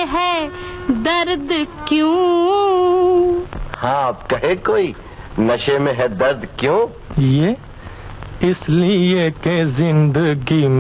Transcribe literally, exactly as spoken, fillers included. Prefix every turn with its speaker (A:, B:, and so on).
A: में है दर्द क्यों?
B: हाँ आप कहे कोई, नशे में है दर्द क्यों?
C: ये इसलिए के जिंदगी